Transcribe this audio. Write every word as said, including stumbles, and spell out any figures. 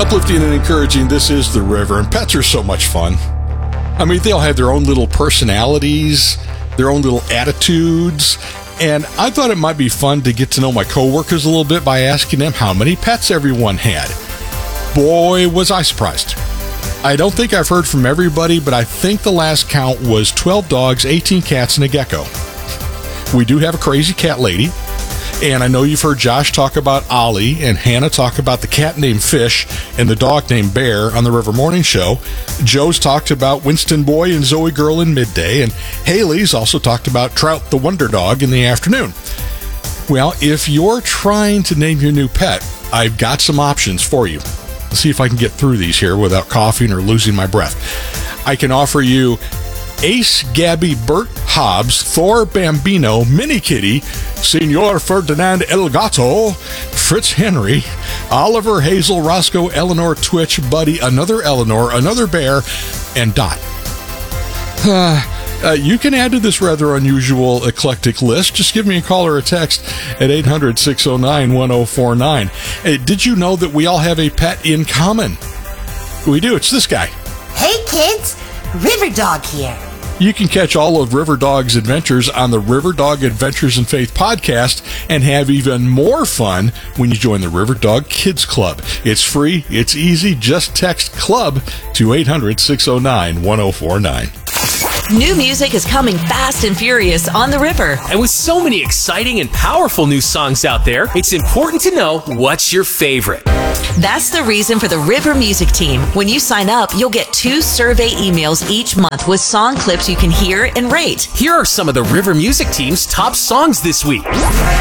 uplifting and encouraging. This is the river, and pets are so much fun. I mean, they all have their own little personalities, their own little attitudes, and I thought it might be fun to get to know my coworkers a little bit by asking them how many pets everyone had. Boy, was I surprised. I don't think I've heard from everybody, but I think the last count was twelve dogs, eighteen cats, and a gecko. We do have a crazy cat lady, and I know you've heard Josh talk about Ollie and Hannah talk about the cat named Fish and the dog named Bear on the River Morning Show. Joe's talked about Winston Boy and Zoe Girl in midday, and Haley's also talked about Trout the Wonder Dog in the afternoon. Well, if you're trying to name your new pet, I've got some options for you. Let's see if I can get through these here without coughing or losing my breath. I can offer you Ace, Gabby, Bert, Hobbs, Thor, Bambino, Mini Kitty, Senor Ferdinand El Gato, Fritz Henry, Oliver, Hazel, Roscoe, Eleanor, Twitch, Buddy, another Eleanor, another Bear, and Dot. Uh, uh, you can add to this rather unusual eclectic list. Just give me a call or a text at eight hundred, six oh nine, one oh four nine. Hey, did you know that we all have a pet in common? We do. It's this guy. Hey kids, River Dog here. You can catch all of River Dog's adventures on the River Dog Adventures in Faith podcast and have even more fun when you join the River Dog Kids Club. It's free, it's easy, just text CLUB to eight hundred, six oh nine, one oh four nine. New music is coming fast and furious on the river. And with so many exciting and powerful new songs out there, it's important to know what's your favorite. That's the reason for the River Music Team. When you sign up, you'll get two survey emails each month with song clips you can hear and rate. Here are some of the River Music Team's top songs this week.